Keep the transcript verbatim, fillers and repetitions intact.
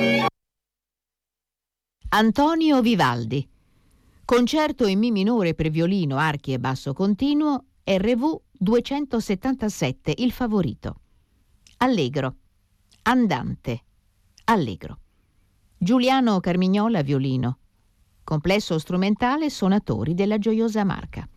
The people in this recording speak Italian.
Antonio Vivaldi. Concerto in Mi minore per violino, archi e basso continuo, R V duecentosettantasette, il favorito. Allegro. Andante. Allegro. Giuliano Carmignola, violino. Complesso strumentale Sonatori della Gioiosa Marca.